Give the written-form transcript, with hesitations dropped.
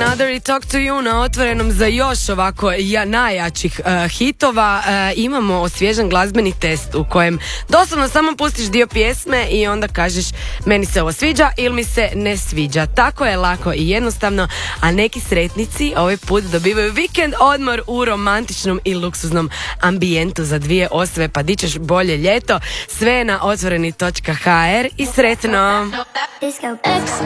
Another i Talk to You na Otvorenom za još ovako najjačih hitova. Imamo osvježen glazbeni test u kojem doslovno samo pustiš dio pjesme i onda kažeš meni se ovo sviđa ili mi se ne sviđa. Tako je lako i jednostavno, a neki sretnici ovaj put dobivaju vikend odmor u romantičnom i luksuznom ambijentu za 2 osobe, pa di ćeš bolje ljeto. Sve na otvoreni.hr i sretno!